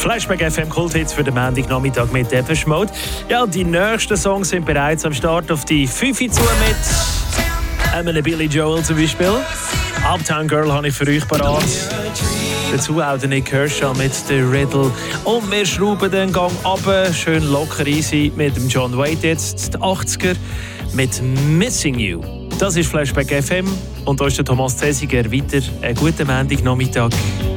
Flashback FM Kulthits für den Montagnachmittag mit Depeche Mode. Ja, die nächsten Songs sind bereits am Start. Auf die 5 zu mit einem Billy Joel zum Beispiel. Uptown Girl habe ich für euch parat. Dazu auch der Nick Kershaw mit der Riddle. Und wir schrauben den Gang runter. Schön locker easy mit dem John Waite jetzt. Die 80er mit Missing You. Das ist Flashback FM. Und da ist der Thomas Zesiger weiter. Einen guten Montagnachmittag.